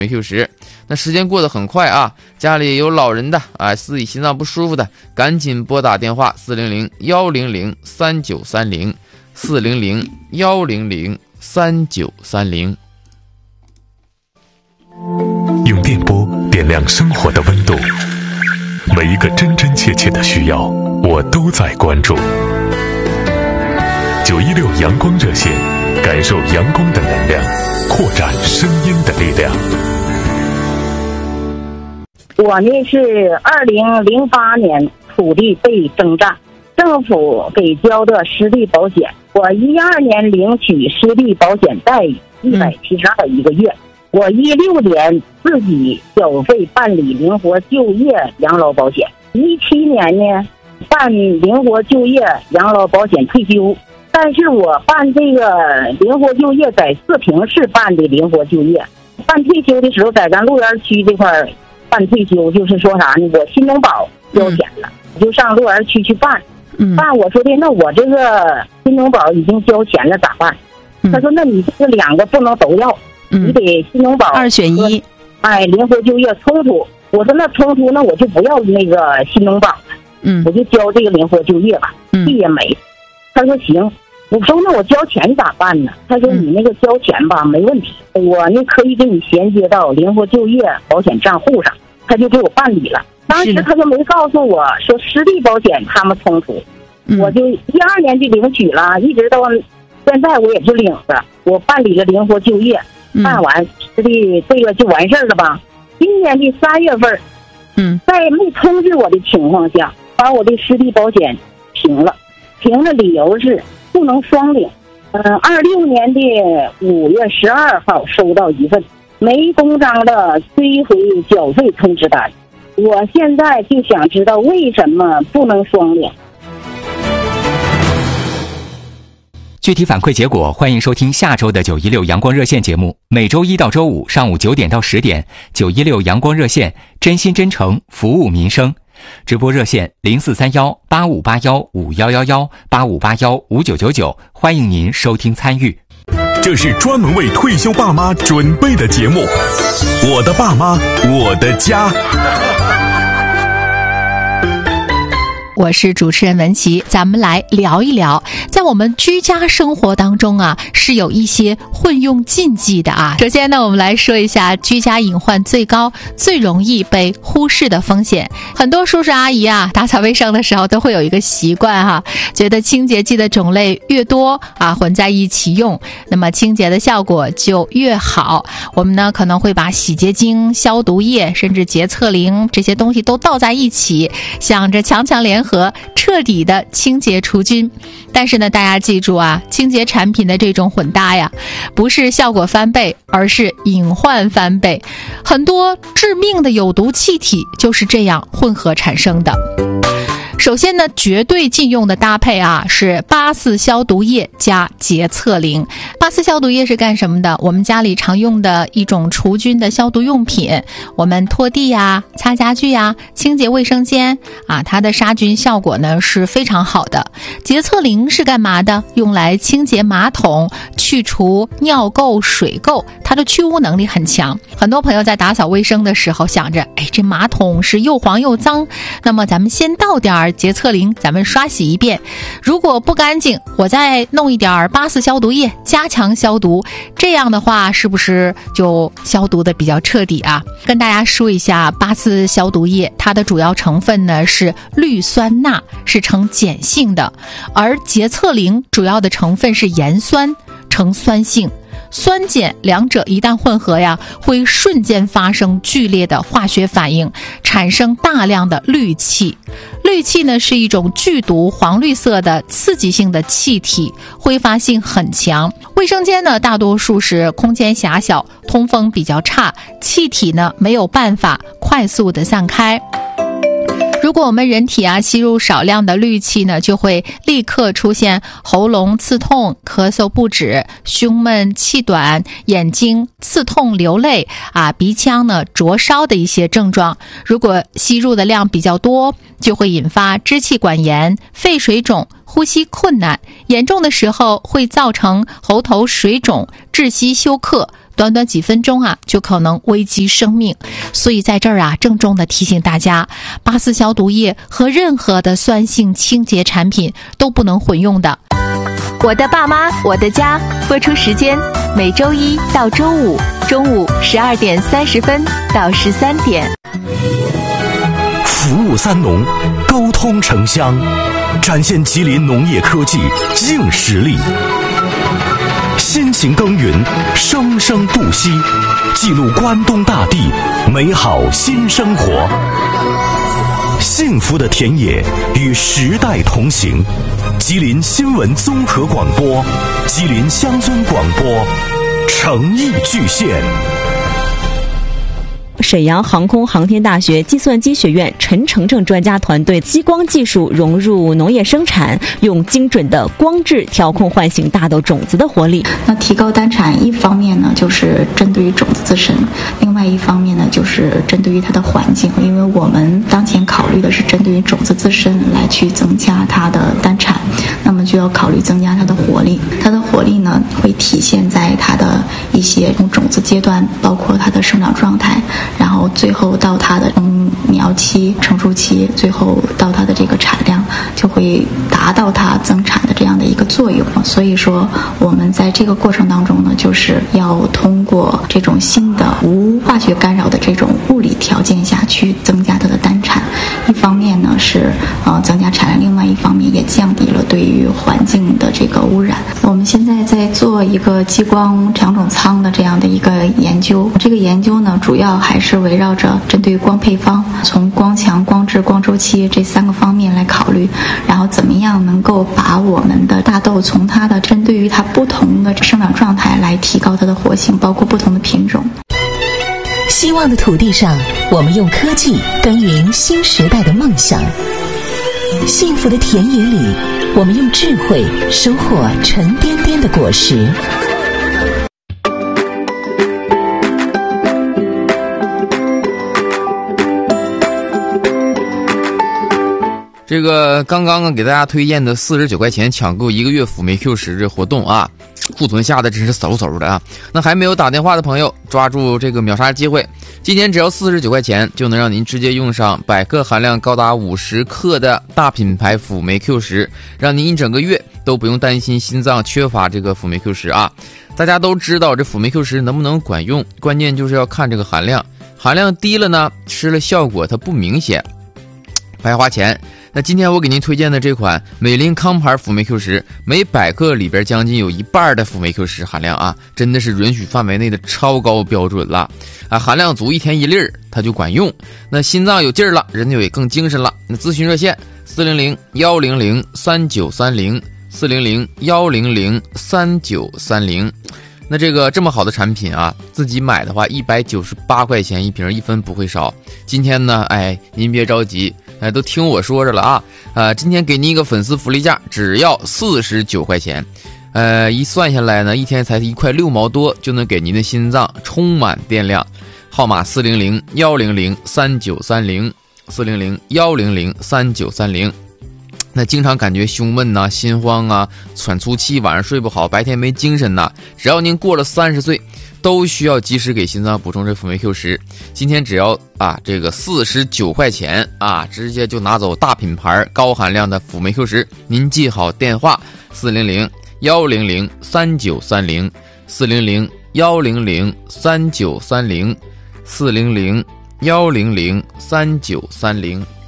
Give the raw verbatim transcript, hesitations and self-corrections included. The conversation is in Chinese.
Q 十。那时间过得很快啊，家里有老人的啊，自己心脏不舒服的，赶紧拨打电话四零零幺零零三九三零四零零幺零零三九三零。 用电波点亮生活的温度，每一个真真切切的需要，我都在关注。九一六阳光热线，感受阳光的能量，扩展声音的力量。 我呢是二零零八年土地被征占，政府给交的湿地保险，我一二年领取湿地保险待遇一百七十二一个月。我一六年自己缴费办理灵活就业养老保险，一七年呢办灵活就业养老保险退休。但是我办这个灵活就业在四平市办的灵活就业，办退休的时候在咱鹿园区这块办退休，就是说啥呢？我新农保交钱了，我就上鹿园区去办。 嗯， 办我说的那我这个新农保已经交钱了咋办？他说那你这个两个不能都要， 嗯、 你得新农保二选一。 哎，灵活就业冲突。我说那冲突那我就不要那个新农保了， 嗯， 我就交这个灵活就业吧， 嗯， 地也没。他说行。我说那我交钱咋办呢？他说你那个交钱吧没问题，我呢可以给你衔接到灵活就业保险账户上，他就给我办理了。当时他就没告诉我说湿地保险他们冲突，我就一二年就领取了，一直到现在我也是领着，我办理了灵活就业，办完湿地这个就完事儿了吧。今年的三月份， 嗯，在没通知我的情况下，把我的湿地保险停了，停的理由是不能双领。嗯，二六年的五月十二号收到一份没公章的追回缴费通知单，我现在就想知道为什么不能双领。 具体反馈结果，欢迎收听下周的九一六阳光热线节目，每周一到周五上午九点到十点，九一六阳光热线，真心真诚服务民生。直播热线零四三幺八五八幺五幺幺幺八五八幺五九九九，欢迎您收听参与。 这是专门为退休爸妈准备的节目，我的爸妈，我的家。 我是主持人文琪，咱们来聊一聊，在我们居家生活当中啊，是有一些混用禁忌的啊。首先呢，我们来说一下居家隐患最高、最容易被忽视的风险。很多叔叔阿姨啊，打扫卫生的时候都会有一个习惯哈、啊，觉得清洁剂的种类越多啊，混在一起用，那么清洁的效果就越好。我们呢可能会把洗洁精、消毒液，甚至洁厕灵这些东西都倒在一起，想着强强联合。和彻底的清洁除菌。但是呢，大家记住啊，清洁产品的这种混搭呀，不是效果翻倍，而是隐患翻倍。很多致命的有毒气体就是这样混合产生的。首先呢，绝对禁用的搭配啊是八四消毒液加洁厕灵。八四消毒液是干什么的？我们家里常用的一种除菌的消毒用品，我们拖地呀、擦家具呀、清洁卫生间啊，它的杀菌效果呢是非常好的。洁厕灵是干嘛的？用来清洁马桶，去除尿垢、水垢，它的去污能力很强。很多朋友在打扫卫生的时候想着，哎，这马桶是又黄又脏，那么咱们先倒点儿洁厕灵，咱们刷洗一遍，如果不干净，我再弄一点八四消毒液加强消毒，这样的话是不是就消毒的比较彻底啊？跟大家说一下，八四消毒液它的主要成分呢是氯酸钠，是呈碱性的，而洁厕灵主要的成分是盐酸，呈酸性。酸碱两者一旦混合呀，会瞬间发生剧烈的化学反应，产生大量的氯气。氯气呢是一种剧毒黄绿色的刺激性的气体，挥发性很强。卫生间呢大多数是空间狭小，通风比较差，气体呢没有办法快速的散开。如果我们人体啊吸入少量的氯气呢，就会立刻出现喉咙刺痛、咳嗽不止、胸闷气短、眼睛刺痛流泪啊、鼻腔呢灼烧的一些症状。如果吸入的量比较多，就会引发支气管炎、肺水肿、呼吸困难，严重的时候会造成喉头水肿、窒息休克。 短短几分钟啊，就可能危及生命。所以在这儿啊，郑重的提醒大家，八四消毒液和任何的酸性清洁产品都不能混用的。 我的爸妈，我的家，播出时间每周一到周五中午十二点三十分到十三点。 服务三农，沟通城乡，展现吉林农业科技硬实力。辛勤耕耘，生生不息，记录关东大地美好新生活。幸福的田野与时代同行。吉林新闻综合广播，吉林乡村广播，诚意巨献。 沈阳航空航天大学计算机学院陈成正专家团队激光技术融入农业生产，用精准的光质调控唤醒大豆种子的活力。 那提高单产，一方面呢就是针对于种子自身，另外一方面呢就是针对于它的环境，因为我们当前考虑的是针对于种子自身来去增加它的单产，那么就要考虑增加它的活力。它的活力呢会体现在它的一些从种子阶段，包括它的生长状态，然后最后到它的从苗期、成熟期，最后到它的这个产量，就会达到它增产的这样的一个作用。所以说，我们在这个过程当中呢，就是要通过这种新的无化学干扰的这种物理条件下去增加它的单产。一方面呢是呃增加产量，另外一方面也降低了对于环境的这个污染。我们现在在做一个激光两种仓的这样的一个研究，这个研究呢主要还是围绕着针对于光配方，从光强、光质、光周期这三个方面来考虑，然后怎么样能够把我们的大豆从它的针对于它不同的生长状态来提高它的活性，包括不同的品种。 希望的土地上，我们用科技耕耘新时代的梦想；幸福的田野里，我们用智慧收获沉甸甸的果实。 这个刚刚给大家推荐的四十九块钱抢购一个月辅酶 Q 十这活动啊，库存下的真是嗖嗖的啊！那还没有打电话的朋友，抓住这个秒杀机会，今天只要四十九块钱就能让您直接用上百克含量高达五十克的大品牌辅酶 Q 十，让您一整个月都不用担心心脏缺乏这个辅酶 Q 十啊！大家都知道这辅酶 Q 十能不能管用，关键就是要看这个含量，含量低了呢，吃了效果它不明显，白花钱。那今天我给您推荐的这款美林康牌辅酶 Q 十，每百克里边将近有一半的辅酶 Q 十含量啊，真的是允许范围内的超高标准了啊！含量足，一天一粒儿它就管用。那心脏有劲儿了，人就也更精神了。那咨询热线四零零幺零零三九三零四零零幺零零三九三零。那这个这么好的产品啊，自己买的话一百九十八块钱一瓶，一分不会少。今天呢，哎，您别着急，哎，都听我说着了啊。呃，今天给您一个粉丝福利价，只要四十九块钱。呃，一算下来呢，一天才一块六毛多，就能给您的心脏充满电量。号码四零零幺零零三九三零四零零幺零零三九三零。那经常感觉胸闷呐、心慌啊、喘粗气，晚上睡不好，白天没精神呐，只要您过了三十岁，都需要及时给心脏补充这辅酶 Q 十。今天只要啊这个四十九块钱啊，直接就拿走大品牌高含量的辅酶 Q 十。您记好电话四零零幺零零三九三零四零零幺零零三九三零四零零幺零零三九三零。